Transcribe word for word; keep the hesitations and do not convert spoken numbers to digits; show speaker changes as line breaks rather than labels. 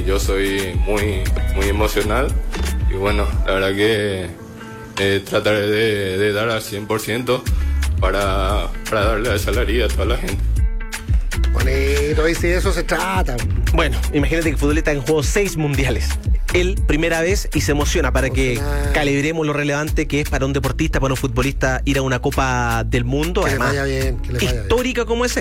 Yo soy muy, muy emocional y bueno, la verdad que eh, trataré de, de dar al cien por ciento para, para darle esa alegría a toda la gente.
Bonito, y si de eso se trata.
Bueno, imagínate que el futbolista en juego seis mundiales. Él, primera vez, y se emociona para que calibremos lo relevante que es para un deportista, para un futbolista, ir a una Copa del Mundo.
Que
además,
le vaya bien, que le vaya
histórica
bien.
como ese.